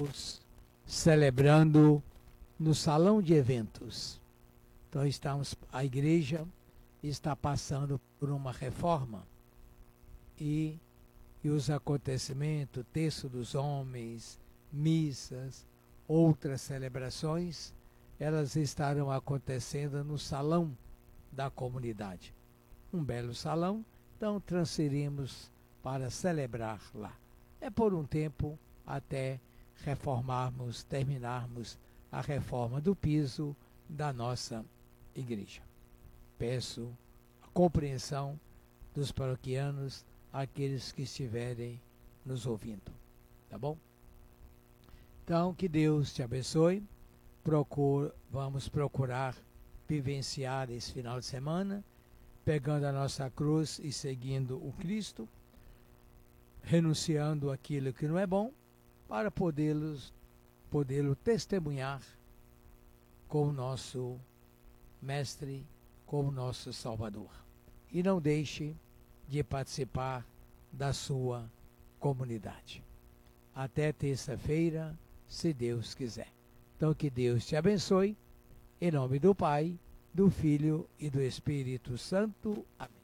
estamos celebrando no salão de eventos. Então a igreja está passando por uma reforma e os acontecimentos, terço dos homens, missas, outras celebrações, elas estarão acontecendo no salão da comunidade. Um belo salão, então transferimos para celebrar lá. É por um tempo até reformarmos, terminarmos a reforma do piso da nossa igreja. Peço a compreensão dos paroquianos, aqueles que estiverem nos ouvindo. Tá bom? Então, que Deus te abençoe. Vamos procurar vivenciar esse final de semana, pegando a nossa cruz e seguindo o Cristo, renunciando aquilo que não é bom, para podê-lo testemunhar como nosso Mestre, como nosso Salvador. E não deixe de participar da sua comunidade. Até terça-feira, se Deus quiser. Então que Deus te abençoe, em nome do Pai, do Filho e do Espírito Santo. Amém.